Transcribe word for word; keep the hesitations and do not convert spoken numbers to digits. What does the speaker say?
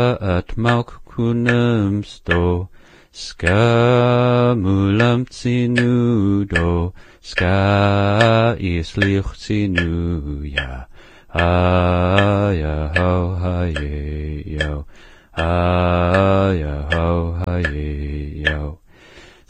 at mauk kunumsto, ska mulam tsinudo, ska islich tsinuya, aya ho haye yo, aya ho haye